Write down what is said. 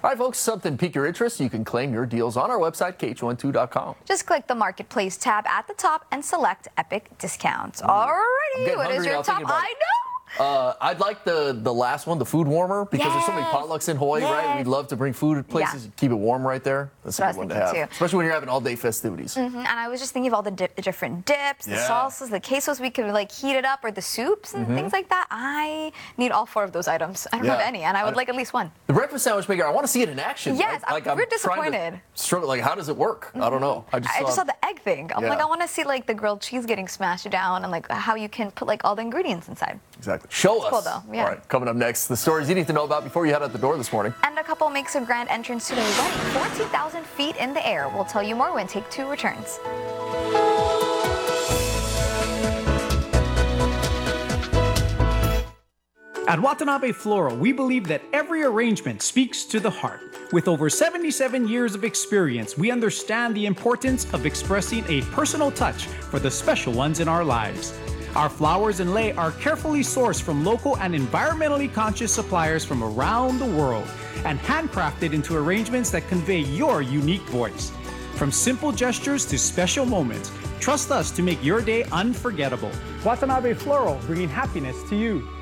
All right, folks, something pique your interest. You can claim your deals on our website, KH12.com. Just click the Marketplace tab at the top and select Epic Discounts. Alrighty, what is your top? I know. I'd like the last one, the food warmer, because there's so many potlucks in Hawaii, right? We'd love to bring food to places, keep it warm right there. That's a good one to have, especially when you're having all-day festivities. And I was just thinking of all the different dips, the salsas, the quesos. We could like heat it up, or the soups and things like that. I need all 4 of those items. I don't have any, and I would like at least one. The breakfast sandwich maker, I want to see it in action. Yes, we're disappointed. Like, how does it work? I don't know. I just saw the egg thing. I'm like, I want to see like the grilled cheese getting smashed down, and like how you can put like all the ingredients inside. Exactly. Show us. Cool though. Yeah. All right, coming up next, the stories you need to know about before you head out the door this morning. And a couple makes a grand entrance to their wedding, 14,000 feet in the air. We'll tell you more when Take 2 returns. At Watanabe Floral, we believe that every arrangement speaks to the heart. With over 77 years of experience, we understand the importance of expressing a personal touch for the special ones in our lives. Our flowers and lei are carefully sourced from local and environmentally conscious suppliers from around the world and handcrafted into arrangements that convey your unique voice. From simple gestures to special moments, trust us to make your day unforgettable. Watanabe Floral, bringing happiness to you.